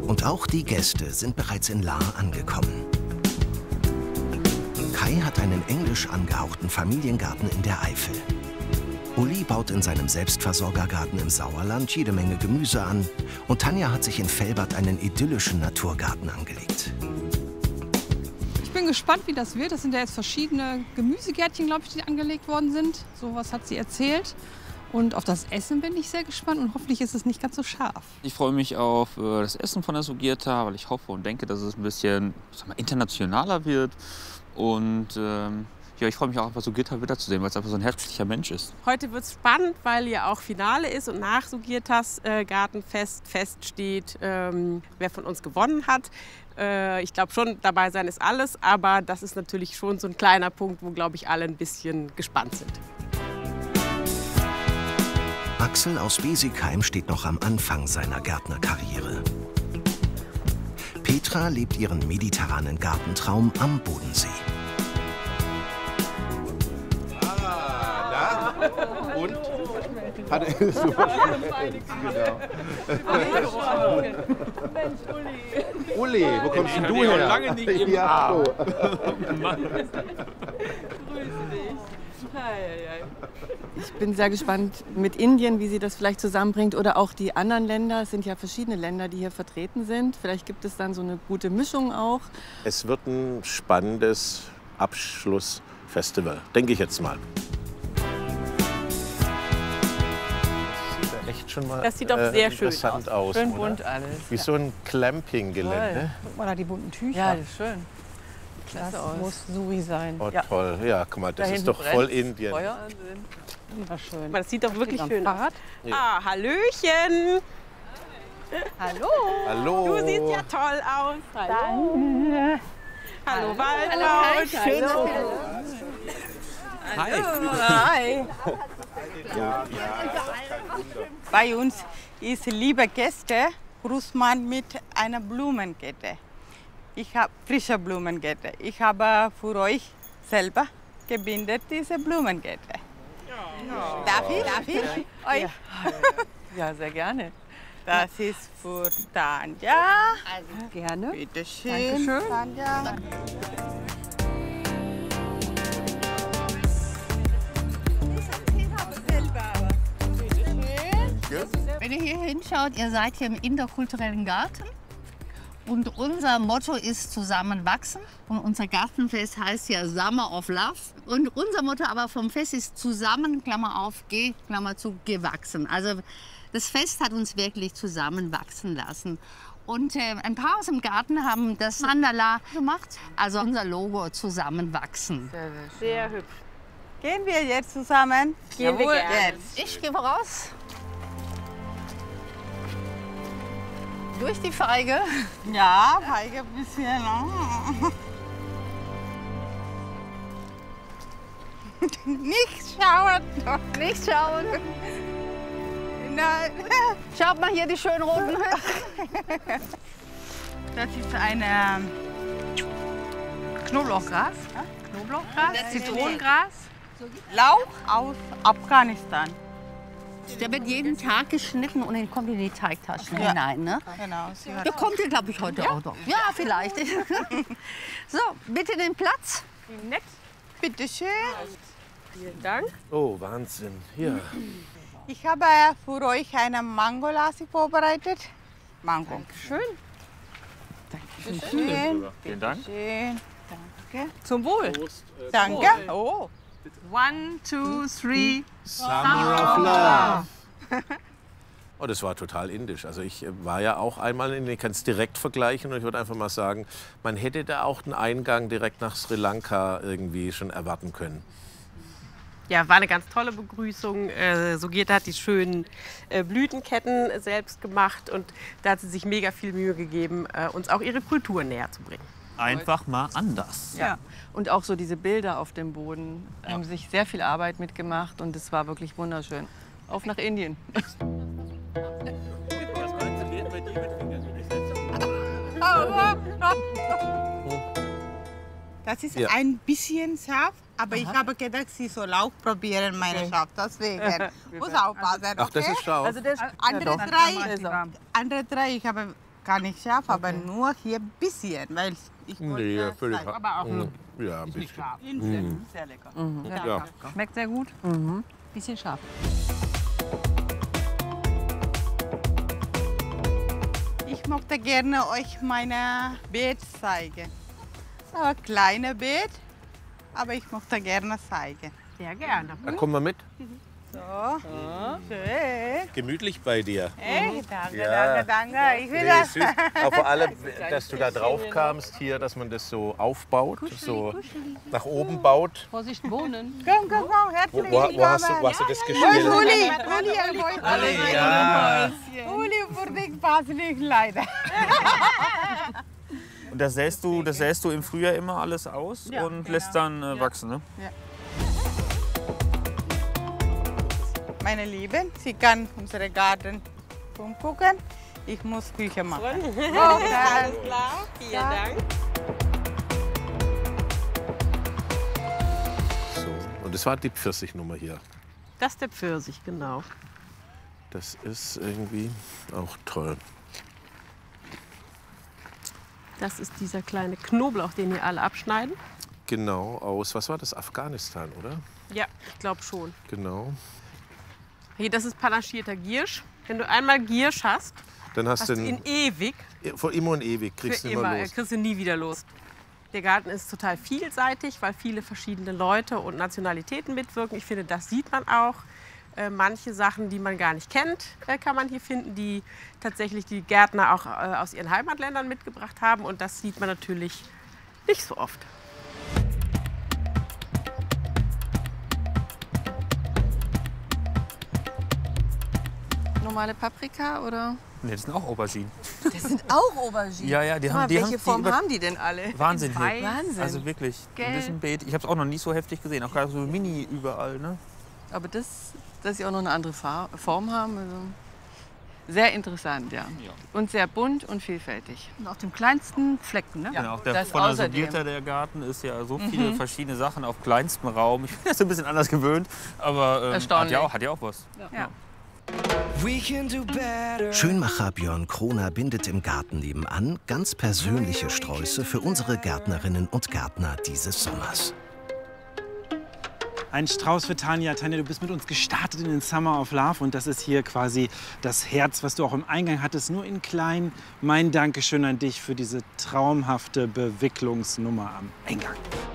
Und auch die Gäste sind bereits in Lahr angekommen. Kai hat einen englisch angehauchten Familiengarten in der Eifel. Uli baut in seinem Selbstversorgergarten im Sauerland jede Menge Gemüse an. Und Tanja hat sich in Velbert einen idyllischen Naturgarten angelegt. Ich bin gespannt, wie das wird. Das sind ja jetzt verschiedene Gemüsegärtchen, glaube ich, die angelegt worden sind. So was hat sie erzählt. Und auf das Essen bin ich sehr gespannt und hoffentlich ist es nicht ganz so scharf. Ich freue mich auf das Essen von der Sugierta, weil ich hoffe und denke, dass es ein bisschen internationaler wird. Und ja, ich freue mich auch auf Sugierta wiederzusehen, weil es einfach so ein herzlicher Mensch ist. Heute wird es spannend, weil ja auch Finale ist und nach Sugiertas Gartenfest feststeht, wer von uns gewonnen hat. Ich glaube schon, dabei sein ist alles, aber das ist natürlich schon so ein kleiner Punkt, wo, glaube ich, alle ein bisschen gespannt sind. Axel aus Besigheim steht noch am Anfang seiner Gärtnerkarriere. Petra lebt ihren mediterranen Gartentraum am Bodensee. Und? Hat er super Mensch, Uli. Uli, wo kommst denn du her? Lange nicht im ja, hallo. Grüße dich. Ich bin sehr gespannt mit Indien, wie sie das vielleicht zusammenbringt. Oder auch die anderen Länder. Es sind ja verschiedene Länder, die hier vertreten sind. Vielleicht gibt es dann so eine gute Mischung auch. Es wird ein spannendes Abschlussfestival, denke ich jetzt mal. Echt schon mal das sieht doch sehr schön interessant aus. Schön oder? bunt alles. Wie so ein Campinggelände. Guck mal da, die bunten Tücher. Ja, das ist schön. Klasse Das aus. muss Sui sein. Oh, Ja. toll. Ja, guck mal, das Da ist hinten doch voll brennt Indien. Feuer. Wunderschön. Das sieht doch wirklich Am schön aus. Fahrrad. Ja. Ah, Hallöchen. Hallo. Hallo. Du siehst ja toll aus. Hallo. Hallo, Waltraud. Schön. Hi. Hi. Bei uns ist, liebe Gäste, grüßt man mit einer Blumenkette. Ich habe frische Blumenkette. Ich habe für euch selber gebindet diese Blumenkette. Darf ich euch? Ja, sehr gerne. Das ist für Tanja. Also gerne. Bitte schön. Dankeschön. Tanja. Wenn ihr hier hinschaut, ihr seid hier im interkulturellen Garten. Und unser Motto ist Zusammenwachsen. Und unser Gartenfest heißt ja Summer of Love. Und unser Motto aber vom Fest ist Zusammen, Klammer auf, Klammer zu, gewachsen. Also das Fest hat uns wirklich zusammenwachsen lassen. Und ein paar aus dem Garten haben das Mandala gemacht. Also unser Logo Zusammenwachsen. Sehr hübsch. Gehen wir jetzt zusammen? Gehen wir gerne. Jetzt. Ich gehe voraus. Durch die Feige. Ja, Feige ein bisschen. Nicht schauen. Doch nicht schauen. Nein. Schaut mal hier die schönen roten Hütten. Das ist eine Knoblauchgras. Knoblauchgras, Zitronengras, Lauch aus Afghanistan. Der wird jeden Tag geschnitten und dann kommt in die Teigtaschen hinein. Ne? Genau. Der kommt hier, glaube ich, heute auch noch. Ja, vielleicht. So, bitte den Platz. Wie nett. Bitte schön. Vielen Dank. Oh, Wahnsinn. Hier. Ich habe für euch eine Mango-Lassi vorbereitet. Mango. Schön. Schön. Vielen Dank. Schön. Danke. Zum Wohl. Danke. Oh. 1, 2, 3. Summer of Love. Oh, das war total indisch. Also ich war ja auch einmal in, ich kann es direkt vergleichen und ich würde einfach mal sagen, man hätte da auch einen Eingang direkt nach Sri Lanka irgendwie schon erwarten können. Ja, war eine ganz tolle Begrüßung. Sugierta hat die schönen Blütenketten selbst gemacht und da hat sie sich mega viel Mühe gegeben, uns auch ihre Kultur näher zu bringen. Einfach mal anders. Ja. Und auch so diese Bilder auf dem Boden haben sich sehr viel Arbeit mitgemacht und es war wirklich wunderschön. Auf nach Indien. Das ist ein bisschen scharf, aber ich habe gedacht, Sie soll auch probieren, meine Scharf. Deswegen muss aufpassen. Ach, das ist scharf. Also andere drei, ich habe gar nicht scharf, aber nur hier ein bisschen, weil ich Nee, völlig. aber auch Ja, ein bisschen. scharf. Sehr lecker. Ja. Schmeckt sehr gut. Bisschen scharf. Ich möchte gerne euch meine Beet zeigen. Aber kleine Beet, aber ich möchte gerne zeigen. Sehr gerne. Da kommen wir mit. So, schön. Gemütlich bei dir. Hey, danke, Ja. danke. Ich will Nee, das. süß. Auch vor allem, dass du da drauf kamst hier, dass man das so aufbaut, so nach oben baut. Vorsicht, Bohnen. Komm, komm, komm, herzlich willkommen. Wo hast du das gespielt? Uli, für dich passt nicht leider. Und das säst du im Frühjahr immer alles aus und lässt dann wachsen, ne? Meine Lieben, Sie kann unseren Garten umgucken. Ich muss Küche machen. Okay. Alles klar. Vielen Dank. So, und das war die Pfirsichnummer hier. Das ist der Pfirsich, genau. Das ist irgendwie auch toll. Das ist dieser kleine Knoblauch, den hier alle abschneiden. Genau, aus, was war das, Afghanistan, oder? Ja, ich glaube schon. Genau. Hier, das ist panaschierter Giersch. Wenn du einmal Giersch hast, Dann hast hast du du ihn ewig, vor immer und ewig, kriegst für du immer immer, los. kriegst du nie wieder los. Der Garten ist total vielseitig, weil viele verschiedene Leute und Nationalitäten mitwirken. Ich finde, das sieht man auch. Manche Sachen, die man gar nicht kennt, kann man hier finden, die tatsächlich die Gärtner auch aus ihren Heimatländern mitgebracht haben. Und das sieht man natürlich nicht so oft. Normale Paprika oder? Ne, das sind auch Auberginen. Das sind auch Auberginen. Ja, die Sag mal, haben die welche Form über- haben die denn alle? Wahnsinn hier. Wahnsinn. Also wirklich, Gelb. ein bisschen Beet. Ich habe es auch noch nie so heftig gesehen. Auch gerade so mini überall, ne? Aber dass sie auch noch eine andere Form haben, also sehr interessant, ja. Und sehr bunt und vielfältig. Und auf dem kleinsten Flecken, ne? Genau, das von der außerdem. Sugierta, der Garten, ist ja so viele verschiedene Sachen auf kleinstem Raum. Ich bin das ein bisschen anders gewöhnt, aber Erstaunlich. hat ja auch was. Ja. Schönmacher Björn Kroner bindet im Garten nebenan ganz persönliche Sträuße für unsere Gärtnerinnen und Gärtner dieses Sommers. Ein Strauß für Tanja. Tanja, du bist mit uns gestartet in den Summer of Love und das ist hier quasi das Herz, was du auch im Eingang hattest, nur in klein. Mein Dankeschön an dich für diese traumhafte Bewicklungsnummer am Eingang.